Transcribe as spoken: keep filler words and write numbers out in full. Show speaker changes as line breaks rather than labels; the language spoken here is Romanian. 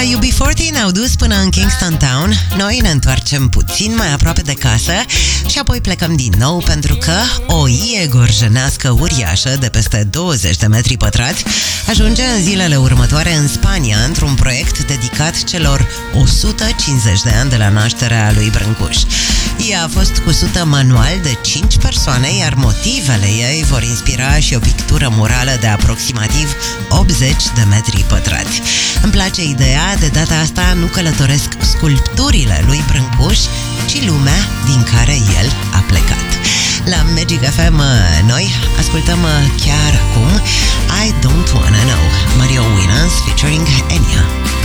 U B patruzeci ne-au dus până în Kingston Town. Noi ne întoarcem puțin mai aproape de casă și apoi plecăm din nou pentru că o ie gorjenească uriașă de peste douăzeci de metri pătrați ajunge în zilele următoare în Spania într-un proiect dedicat celor o sută cincizeci de ani de la nașterea lui Brâncuș. Ea a fost cusută manual de cinci persoane, iar motivele ei vor inspira și o pictură murală de aproximativ optzeci de metri pătrați. Îmi place ideea, de data asta nu călătoresc sculpturile lui Brâncuș, ci lumea din care el a plecat. La Magic F M noi ascultăm chiar acum I Don't Wanna Know, Mario Winans featuring Enya.